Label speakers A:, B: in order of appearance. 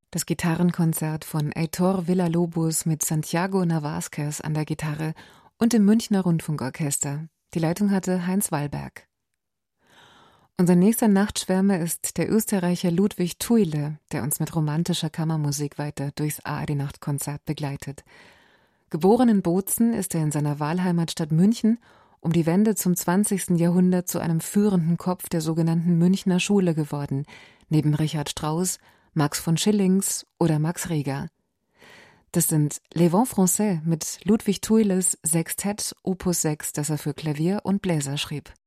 A: Das Gitarrenkonzert von Heitor Villa-Lobos mit Santiago Navasquez an der Gitarre und dem Münchner Rundfunkorchester. Die Leitung hatte Heinz Wallberg. Unser nächster Nachtschwärmer ist der Österreicher Ludwig Thuille, der uns mit romantischer Kammermusik weiter durchs ARD-Nachtkonzert begleitet. Geboren in Bozen ist er in seiner Wahlheimatstadt München um die Wende zum 20. Jahrhundert zu einem führenden Kopf der sogenannten Münchner Schule geworden, neben Richard Strauss, Max von Schillings oder Max Reger. Das sind Les Vents Français mit Ludwig Thuilles Sextett Opus 6, das er für Klavier und Bläser schrieb.